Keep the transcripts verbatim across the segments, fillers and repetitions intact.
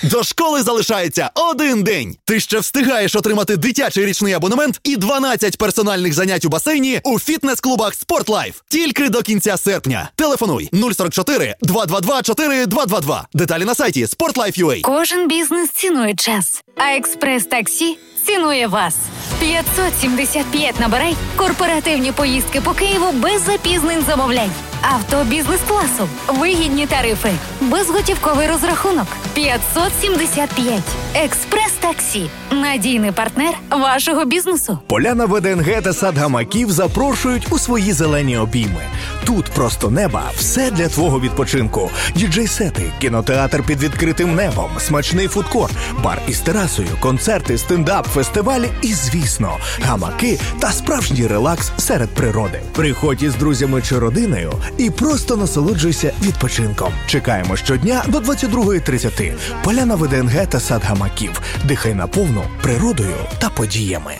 До школи залишається один день. Ти ще встигаєш отримати дитячий річний абонемент і дванадцять персональних занять у басейні у фітнес-клубах «Спортлайф». Тільки до кінця серпня. Телефонуй нуль сорок чотири два два два чотири два два два. Деталі на сайті спортлайф крапка ю а. Кожен бізнес цінує час, а експрес-таксі цінує вас. п'ятсот сімдесят п'ять набирай, корпоративні поїздки по Києву без запізнень замовляй. Авто бізнес-класу, вигідні тарифи, безготівковий розрахунок. п'ятсот сімдесят п'ять. Експрес-таксі. Надійний партнер вашого бізнесу. Поляна ВДНГ та сад гамаків запрошують у свої зелені обійми. Тут просто неба, все для твого відпочинку. Діджей-сети, кінотеатр під відкритим небом, смачний фудкор, бар із терасою, концерти, стендап, фестивалі і, звісно, гамаки та справжній релакс серед природи. Приходь із друзями чи родиною і просто насолоджуйся відпочинком. Чекаємо щодня до двадцять другої тридцять. Поляна ВДНГ та сад гамаків. Дихай наповну природою та подіями.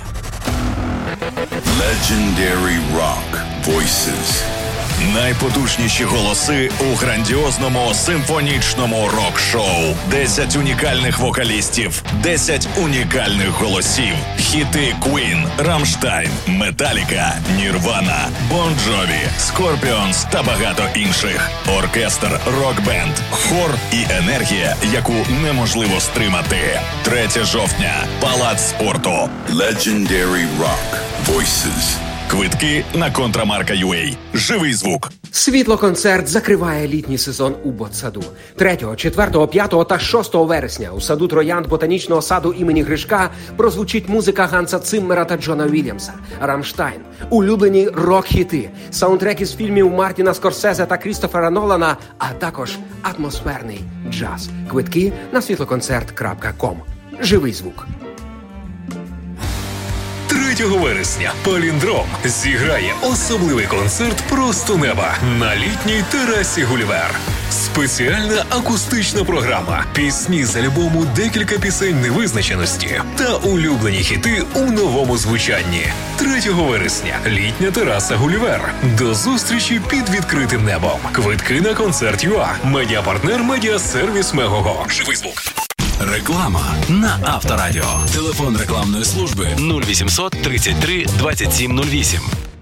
Legendary Rock Voices. Найпотужніші голоси у грандіозному симфонічному рок-шоу. десять унікальних вокалістів, десять унікальних голосів. Хіти Queen, Rammstein, Metallica, Nirvana, Bon Jovi, Scorpions та багато інших. Оркестр, рок-бенд, хор і енергія, яку неможливо стримати. третього жовтня. Палац спорту. Legendary Rock Voices. Квитки на контрамарка крапка ю а. Живий звук. Світлоконцерт закриває літній сезон у Ботсаду. третього, четвертого, п'ятого та шостого вересня у саду Троянд ботанічного саду імені Гришка прозвучить музика Ганса Циммера та Джона Вільямса, Рамштайн, улюблені рок-хіти, саундтреки з фільмів Мартіна Скорсезе та Крістофера Нолана, а також атмосферний джаз. Квитки на світлоконцерт крапка ком. Живий звук. третього вересня Паліндром зіграє особливий концерт «Просто неба» на літній терасі «Гулівер». Спеціальна акустична програма, пісні з альбому «Декілька пісень невизначеності» та улюблені хіти у новому звучанні. третього вересня літня тераса «Гулівер». До зустрічі під відкритим небом. Квитки на концерт ю а. Медіапартнер медіасервіс Мегого. Живий звук. Реклама на Авторадіо. Телефон рекламної служби нуль вісімсот тридцять три двадцять сім нуль вісім.